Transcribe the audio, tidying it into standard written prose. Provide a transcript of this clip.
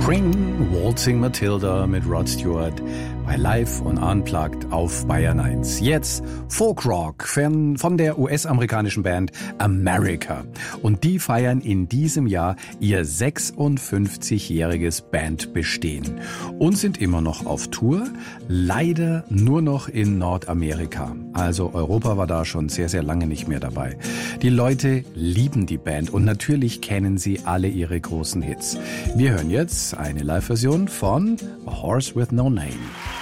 Spring, Waltzing Matilda mit Rod Stewart bei Live und Unplugged auf Bayern 1. Jetzt Folkrock von der US-amerikanischen Band America. Und die feiern in diesem Jahr ihr 56-jähriges Bandbestehen und sind immer noch auf Tour, leider nur noch in Nordamerika. Also Europa war da schon sehr, sehr lange nicht mehr dabei. Die Leute lieben die Band und natürlich kennen sie alle ihre großen Hits. Wir hören jetzt eine Live-Version von A Horse with No Name.